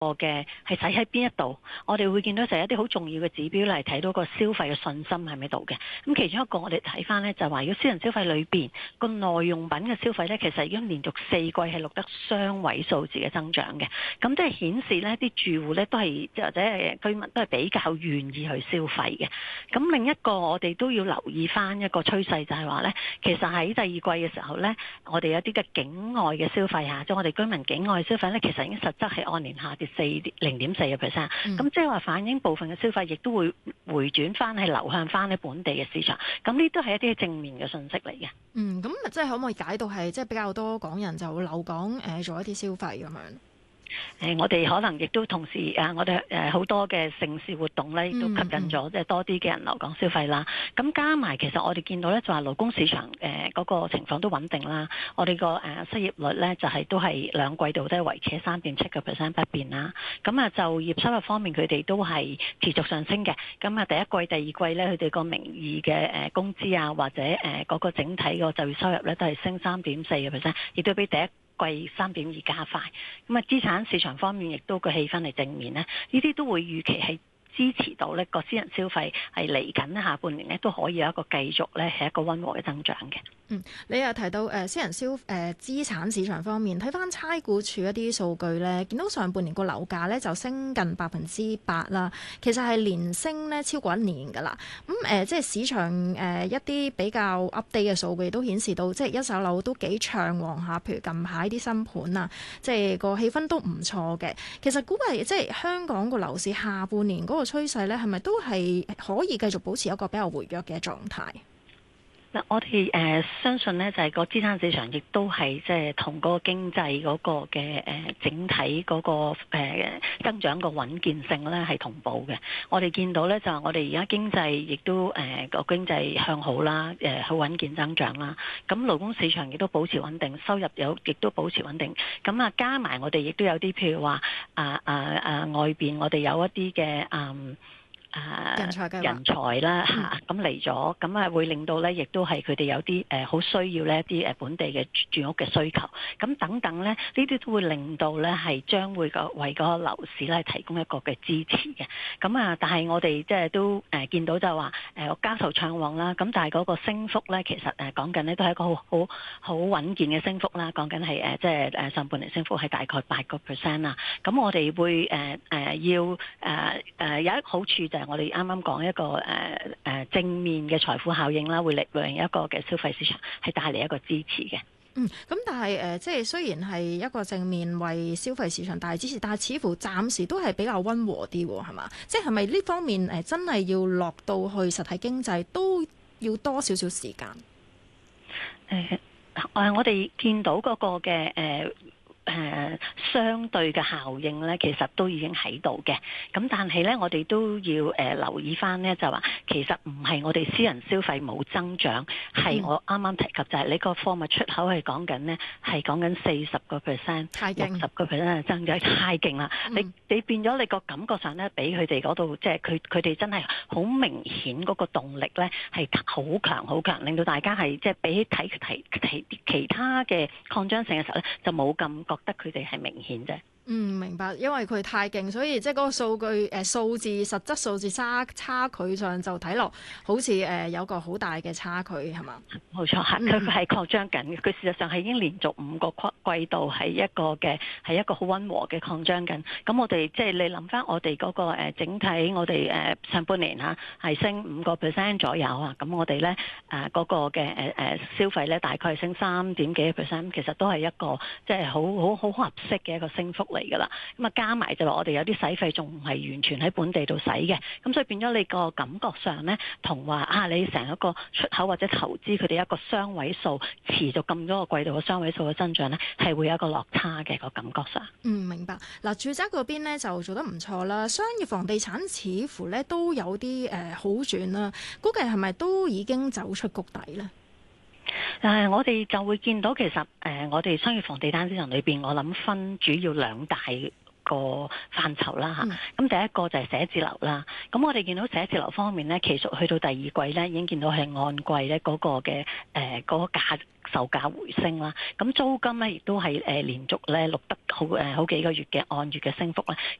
嘅係使喺邊一度，我哋會見到就係一啲好重要嘅指標嚟睇到個消費嘅信心喺咪度嘅。咁其中一個我哋睇翻呢，就係話，如果私人消費裏邊個耐用品嘅消費呢，其實已經連續4季係錄得雙位數字嘅增長嘅。咁即係顯示呢啲住戶呢都係或者係居民都係比較願意去消費嘅。咁另一個我哋都要留意翻一個趨勢，就係話呢，其實喺第二季嘅時候呢，我哋有啲嘅境外嘅消費即係我哋居民境外消費呢，其實已經實質係按年下跌0.4%，咁即係話反映部分嘅消費亦都會回轉翻係流向翻喺本地嘅市場，咁呢都係一啲正面嘅信息嚟嘅。 咁即係可唔可以解到係即係比較多港人就留港做一啲消費咁樣？ 我哋可能亦都同時我哋好多嘅盛事活動咧，亦都吸引咗即係多啲嘅人留港消費啦。咁加埋其實我哋見到咧，就話勞工市場嗰個情況都穩定啦。我哋個失業率咧就係都係兩季度都係維持喺3.7% 不變啦。咁就業收入方面佢哋都係持續上升嘅。咁第一季、第二季咧，佢哋個名義嘅工資或者嗰個整體個就業收入咧都係升3.4%，亦都比第一季3.2加快。咁資產市場方面亦都個氣氛係正面咧，呢啲都會預期係支持到呢個私人消費係嚟緊下半年咧都可以有一個繼續咧係一個溫和嘅增長嘅。 你又提到私人資產市場方面，睇翻差估署一啲數據咧，見到上半年個樓價咧就升近8%啦，其實係連升咧超過1年㗎啦。即係市場一啲比較 update 嘅數據都顯示到，即係一手樓都幾暢旺下，譬如近排啲新盤啊，即係個氣氛都唔錯嘅。其實估計即係香港個樓市下半年嗰個趨勢咧，係咪都係可以繼續保持一個比較活躍嘅狀態？ 我哋相信呢，就係個資產市場亦都係即係同嗰個經濟嗰個嘅整體嗰個增長個穩健性咧係同步嘅。我哋見到呢，就係我哋而家經濟亦都個經濟向好啦，好穩健增長啦。咁勞工市場亦都保持穩定，收入亦都保持穩定。咁加埋我哋亦都有啲譬如話外邊我哋有一啲嘅人才啦咁嚟咗，咁會令到咧，亦都係佢哋有啲好需要呢一啲本地嘅住屋嘅需求，咁等等咧，呢啲都會令到咧係將會為個樓市咧提供一個嘅支持嘅。咁但係我哋即係都見到就話交投暢旺啦，咁但係嗰個升幅咧，其實講緊呢都係一個好穩健嘅升幅啦，講緊係即係上半年升幅係大概8%啦。咁我哋會要有一個好處就係我哋啱啱講一個正面嘅財富效應啦，會令一個嘅消費市場係帶嚟一個支持嘅。 咁但係即係雖然係一個正面為消費市場帶嚟支持，但係似乎暫時都係比較溫和啲喎，係嘛？即係咪呢方面真係要落到去實體經濟都要多少少時間？ 我哋見到嗰個嘅相對嘅效應咧，其實都已經喺度嘅。咁但係咧，我哋都要留意翻咧，就話其實唔係我哋私人消費冇增長，係我啱啱提及就係你個貨物出口係講緊呢，係講緊40%、60%嘅增長，太勁啦！你變咗你個感覺上咧，俾佢哋嗰度即係佢哋真係好明顯嗰個動力咧係好強好強，令到大家係即係比起睇其他嘅擴張性嘅時候咧，就冇咁覺得佢哋係明顯啫。 明白，因為佢太勁，所以即係嗰個數據實質數字差距上就睇落好似有個好大嘅差距，係嘛？冇錯， 佢係擴張緊嘅。佢事實上係已經連續5個季度係一個好溫和嘅擴張緊。咁我哋即係你諗翻我哋嗰個整體，我哋上半年係升5% 左右啊。咁我哋咧嗰個嘅消費咧大概係升3點幾%，其實都係一個即係好合適嘅一個升幅嚟㗎啦。咁加埋就話我哋有啲使費仲唔係完全喺本地度使嘅，咁所以變咗你個感覺上咧，同話你成一個出口或者投資佢哋一個雙位數持續咁多個季度嘅雙位數嘅增長咧，係會有一個落差嘅個感覺上。 明白。嗱，住宅嗰邊咧就做得唔錯啦，商業房地產似乎咧都有啲好轉啦，估計係咪都已經走出谷底咧？ 我哋就會見到其實我哋商業房地產市場裏邊，我諗分主要兩大個範疇啦嚇。咁第一個就係寫字樓啦。咁我哋見到寫字樓方面咧，其實去到第二季咧，已經見到係按季咧嗰個嘅嗰個售價回升啦。咁租金咧亦都係連續咧錄得好幾個月嘅按月嘅升幅咧。